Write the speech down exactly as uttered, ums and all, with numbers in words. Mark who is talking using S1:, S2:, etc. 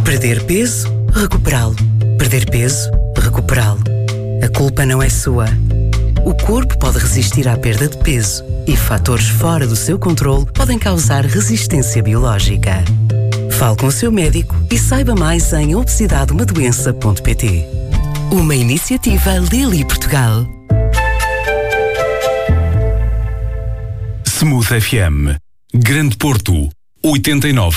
S1: Perder peso, recuperá-lo. Perder peso, recuperá-lo. A culpa não é sua. O corpo pode resistir à perda de peso e fatores fora do seu controle podem causar resistência biológica. Fale com o seu médico e saiba mais em obesidade uma doença ponto pt. Uma iniciativa Lilly Portugal.
S2: Smooth F M. Grande Porto, oitenta e nove